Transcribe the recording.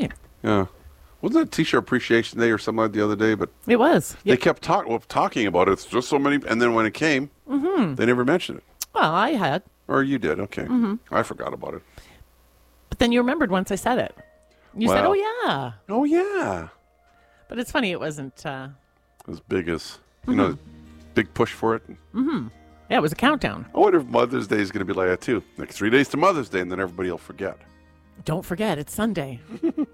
right. Yeah. Wasn't that T-shirt Appreciation Day or something like the other day? But It was. they kept talking about it. It's just so many. And then when it came, they never mentioned it. Well, I had. Or you did. Okay. I forgot about it. But then you remembered once I said it. You said, oh, yeah. Oh, yeah. But it's funny, it wasn't. As big as, big push for it. Yeah, it was a countdown. I wonder if Mother's Day is going to be like that, too. Like 3 days to Mother's Day, and then everybody will forget. Don't forget, it's Sunday.